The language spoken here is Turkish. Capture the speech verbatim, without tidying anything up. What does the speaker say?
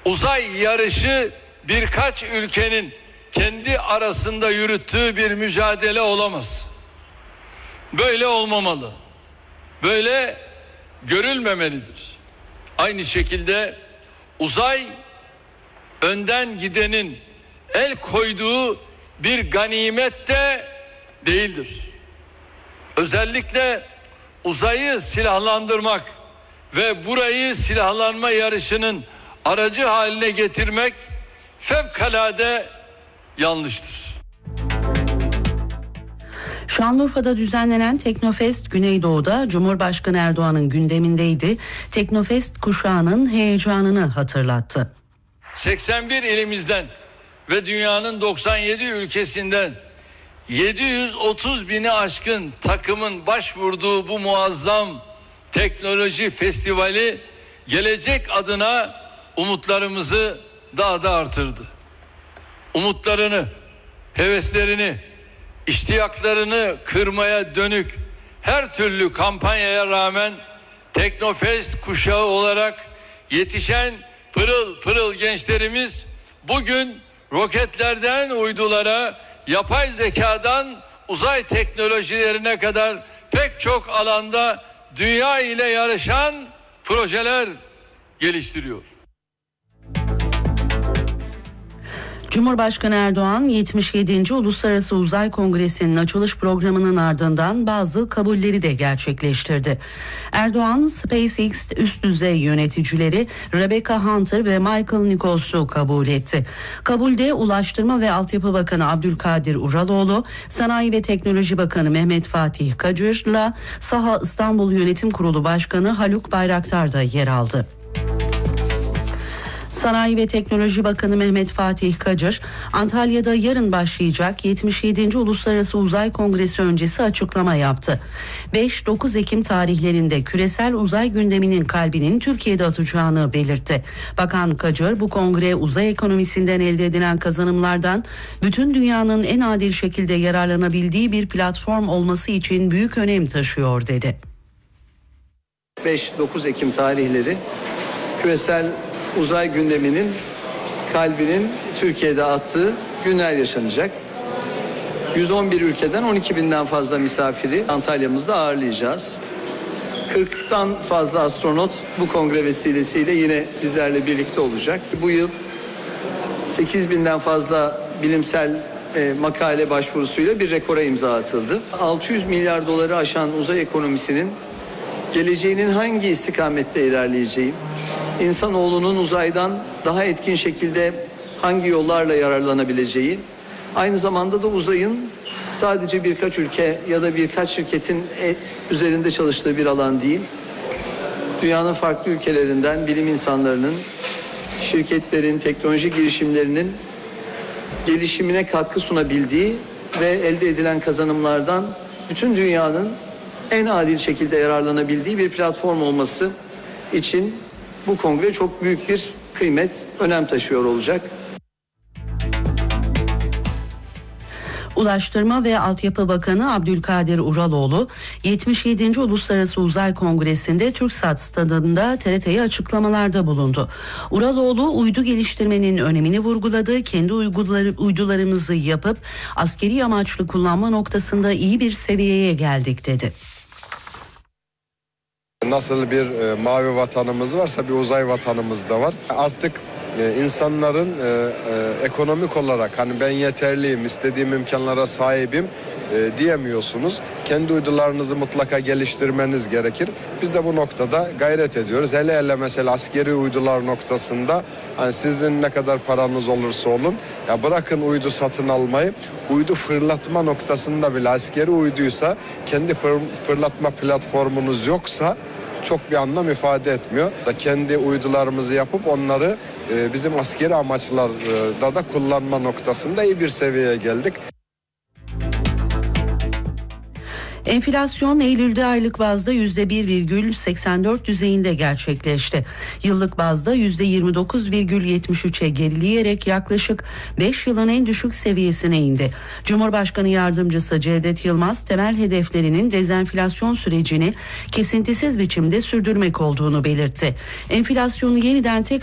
Uzay yarışı birkaç ülkenin kendi arasında yürüttüğü bir mücadele olamaz. Böyle olmamalı. Böyle görülmemelidir. Aynı şekilde uzay önden gidenin el koyduğu bir ganimet de değildir. Özellikle uzayı silahlandırmak ve burayı silahlanma yarışının aracı haline getirmek fevkalade yanlıştır. Şanlıurfa'da düzenlenen Teknofest Güneydoğu'da Cumhurbaşkanı Erdoğan'ın gündemindeydi. Teknofest kuşağının heyecanını hatırlattı. seksen bir ilimizden ve dünyanın doksan yedi ülkesinden yedi yüz otuz bini aşkın takımın başvurduğu bu muazzam teknoloji festivali gelecek adına umutlarımızı daha da artırdı. Umutlarını, heveslerini, iştiyaklarını kırmaya dönük her türlü kampanyaya rağmen Teknofest kuşağı olarak yetişen pırıl pırıl gençlerimiz bugün roketlerden uydulara, yapay zekadan uzay teknolojilerine kadar pek çok alanda dünya ile yarışan projeler geliştiriyor. Cumhurbaşkanı Erdoğan yetmiş yedinci Uluslararası Uzay Kongresi'nin açılış programının ardından bazı kabulleri de gerçekleştirdi. Erdoğan, SpaceX üst düzey yöneticileri Rebecca Hunter ve Michael Nichols'u kabul etti. Kabulde Ulaştırma ve Altyapı Bakanı Abdülkadir Uraloğlu, Sanayi ve Teknoloji Bakanı Mehmet Fatih Kacır'la SAHA İstanbul Yönetim Kurulu Başkanı Haluk Bayraktar da yer aldı. Sanayi ve Teknoloji Bakanı Mehmet Fatih Kacır, Antalya'da yarın başlayacak yetmiş yedinci Uluslararası Uzay Kongresi öncesi açıklama yaptı. beş dokuz Ekim tarihlerinde küresel uzay gündeminin kalbinin Türkiye'de atacağını belirtti. Bakan Kacır, bu kongre uzay ekonomisinden elde edilen kazanımlardan bütün dünyanın en adil şekilde yararlanabildiği bir platform olması için büyük önem taşıyor dedi. beş dokuz Ekim tarihleri küresel uzay gündeminin kalbinin Türkiye'de attığı günler yaşanacak. yüz on bir ülkeden on iki binden fazla misafiri Antalya'mızda ağırlayacağız. kırktan fazla astronot bu kongre vesilesiyle yine bizlerle birlikte olacak. Bu yıl sekiz binden fazla bilimsel e, makale başvurusuyla bir rekora imza atıldı. altı yüz milyar doları aşan uzay ekonomisinin geleceğinin hangi istikamette ilerleyeceği, İnsanoğlunun uzaydan daha etkin şekilde hangi yollarla yararlanabileceği, aynı zamanda da uzayın sadece birkaç ülke ya da birkaç şirketin üzerinde çalıştığı bir alan değil, dünyanın farklı ülkelerinden bilim insanlarının, şirketlerin, teknoloji girişimlerinin gelişimine katkı sunabildiği ve elde edilen kazanımlardan bütün dünyanın en adil şekilde yararlanabildiği bir platform olması için bu kongre çok büyük bir kıymet, önem taşıyor olacak. Ulaştırma ve Altyapı Bakanı Abdülkadir Uraloğlu, yetmiş yedinci Uluslararası Uzay Kongresi'nde TürkSat stadında T R T'ye açıklamalarda bulundu. Uraloğlu, uydu geliştirmenin önemini vurguladı, kendi uyguları, uydularımızı yapıp askeri amaçlı kullanma noktasında iyi bir seviyeye geldik dedi. Nasıl bir e, mavi vatanımız varsa bir uzay vatanımız da var. Artık e, insanların e, e, ekonomik olarak hani ben yeterliyim, istediğim imkanlara sahibim e, diyemiyorsunuz. Kendi uydularınızı mutlaka geliştirmeniz gerekir. Biz de bu noktada gayret ediyoruz. Hele hele mesela askeri uydular noktasında hani sizin ne kadar paranız olursa olun, ya bırakın uydu satın almayı, uydu fırlatma noktasında bile askeri uyduysa kendi fır, fırlatma platformunuz yoksa çok bir anlam ifade etmiyor. Kendi uydularımızı yapıp onları e, bizim askeri amaçlarda da kullanma noktasında iyi bir seviyeye geldik. Enflasyon Eylül'de aylık bazda yüzde bir virgül seksen dört düzeyinde gerçekleşti. Yıllık bazda yüzde yirmi dokuz virgül yetmiş üçe gerileyerek yaklaşık beş yılın en düşük seviyesine indi. Cumhurbaşkanı Yardımcısı Cevdet Yılmaz, temel hedeflerinin dezenflasyon sürecini kesintisiz biçimde sürdürmek olduğunu belirtti. Enflasyonu yeniden tek